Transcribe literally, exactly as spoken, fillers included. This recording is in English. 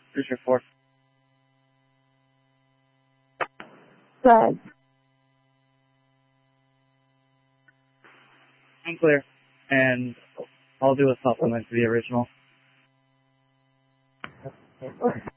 Bridger four. Good. I'm clear. And I'll do a supplement to the original. Okay.